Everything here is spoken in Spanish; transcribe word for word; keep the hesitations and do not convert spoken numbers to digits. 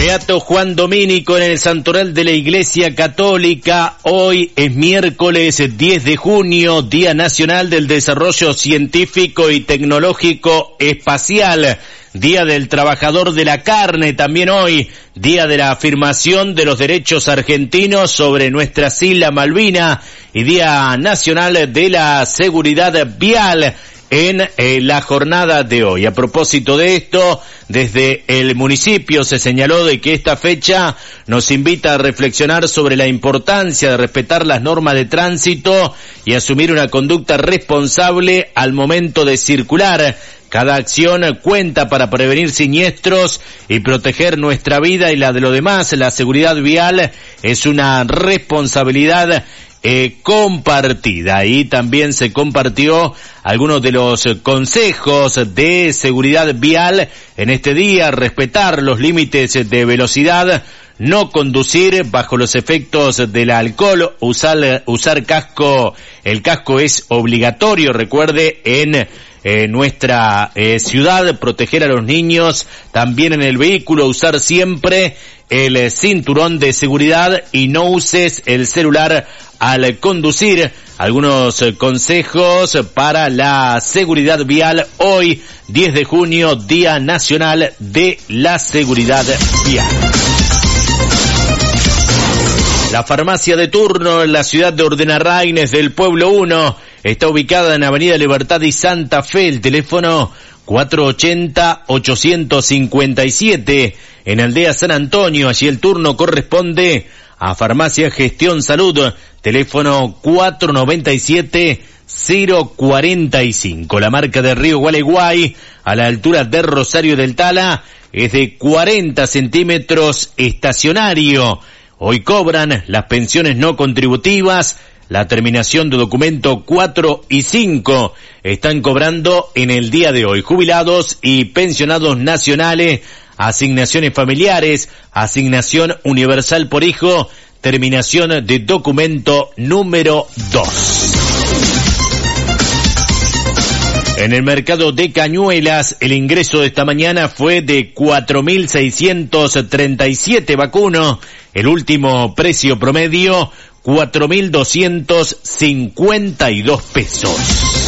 Beato Juan Domínico en el Santoral de la Iglesia Católica. Hoy es miércoles diez de junio, Día Nacional del Desarrollo Científico y Tecnológico Espacial. Día del Trabajador de la Carne, también hoy, Día de la Afirmación de los Derechos Argentinos sobre nuestras Islas Malvinas y Día Nacional de la Seguridad Vial en eh, la jornada de hoy. A propósito de esto, desde el municipio se señaló de que esta fecha nos invita a reflexionar sobre la importancia de respetar las normas de tránsito y asumir una conducta responsable al momento de circular. Cada acción cuenta para prevenir siniestros y proteger nuestra vida y la de los demás. La seguridad vial es una responsabilidad eh, compartida, y también se compartió algunos de los consejos de seguridad vial en este día: respetar los límites de velocidad, no conducir bajo los efectos del alcohol, usar, usar casco, el casco es obligatorio, recuerde, en Eh, nuestra eh, ciudad, proteger a los niños también en el vehículo, usar siempre el eh, cinturón de seguridad y no uses el celular al conducir. Algunos eh, consejos para la seguridad vial hoy, diez de junio, Día Nacional de la Seguridad Vial. La farmacia de turno en la ciudad de Ordenarraines del Pueblo uno está ubicada en Avenida Libertad y Santa Fe. El teléfono cuatro ochenta, ochocientos cincuenta y siete, en Aldea San Antonio. Allí el turno corresponde a Farmacia Gestión Salud, teléfono cuatro noventa y siete, cero cuarenta y cinco. La marca de Río Gualeguay, a la altura de Rosario del Tala, es de cuarenta centímetros, estacionario. Hoy cobran las pensiones no contributivas, la terminación de documento cuatro y cinco están cobrando en el día de hoy. Jubilados y pensionados nacionales, asignaciones familiares, asignación universal por hijo, terminación de documento número dos. En el mercado de Cañuelas, el ingreso de esta mañana fue de cuatro mil seiscientos treinta y siete vacunos. El último precio promedio, cuatro mil doscientos cincuenta y dos pesos.